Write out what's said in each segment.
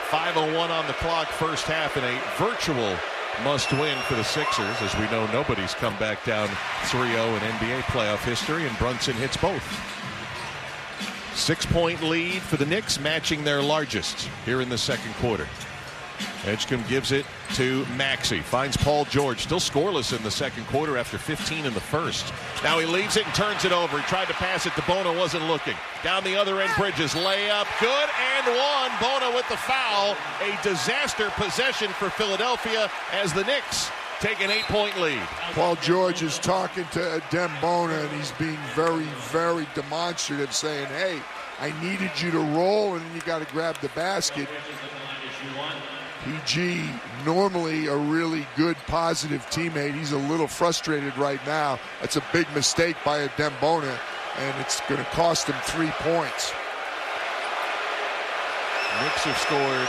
5:01 on the clock, first half, in a virtual must-win for the Sixers. As we know, nobody's come back down 3-0 in NBA playoff history, and Brunson hits both. 6-point lead for the Knicks, matching their largest here in the second quarter. Edgecombe gives it to Maxey. Finds Paul George. Still scoreless in the second quarter after 15 in the first. Now he leaves it and turns it over. He tried to pass it to Bona, wasn't looking. Down the other end, Bridges. Layup, good and one. Bona with the foul. A disaster possession for Philadelphia as the Knicks take an 8-point lead. Paul George is talking to Adem Bona, and he's being very, very demonstrative, saying, hey, I needed you to roll, and then you got to grab the basket. PG, normally a really good, positive teammate. He's a little frustrated right now. That's a big mistake by Adem Bona, and it's going to cost him 3 points. Knicks have scored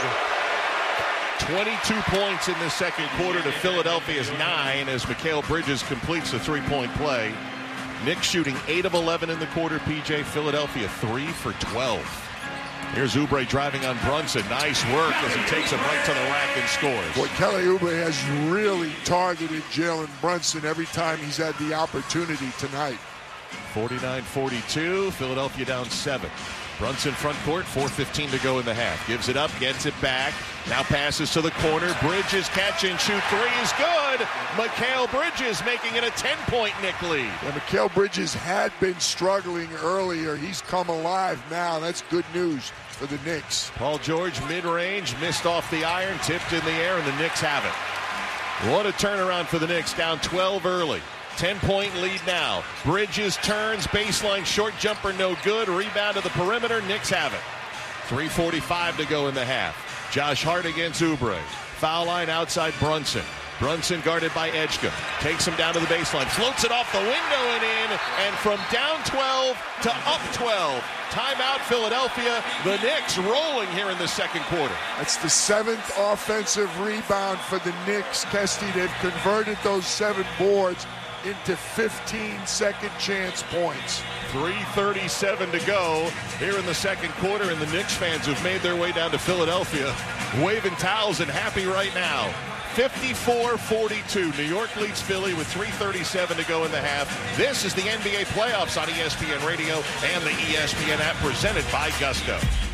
22 points in the second quarter to Philadelphia's 9 as Mikal Bridges completes the three-point play. Knicks shooting 8 of 11 in the quarter, PJ. Philadelphia 3 for 12. Here's Oubre driving on Brunson. Nice work as he takes him right to the rack and scores. Boy, Kelly Oubre has really targeted Jalen Brunson every time he's had the opportunity tonight. 49-42, Philadelphia down 7. Brunson front court, 4:15 to go in the half. Gives it up, gets it back. Now passes to the corner. Bridges catch and shoot three is good. Mikal Bridges making it a 10-point Knick lead. Yeah, Mikal Bridges had been struggling earlier. He's come alive now. That's good news for the Knicks. Paul George mid-range, missed off the iron, tipped in the air, and the Knicks have it. What a turnaround for the Knicks, down 12 early. 10-point lead now. Bridges turns, baseline short jumper no good. Rebound to the perimeter, Knicks have it. 3:45 to go in the half. Josh Hart against Oubre. Foul line outside Brunson. Brunson guarded by Edgecombe. Takes him down to the baseline. Floats it off the window and in. And from down 12 to up 12. Timeout Philadelphia. The Knicks rolling here in the second quarter. That's the 7th offensive rebound for the Knicks. Kesty, they've converted those 7 boards into 15 second chance points. 3:37 to go here in the second quarter, and the Knicks fans who've made their way down to Philadelphia waving towels and happy right now. 54-42. New York leads Philly with 3:37 to go in the half. This is the NBA playoffs on ESPN Radio and the ESPN app, presented by Gusto.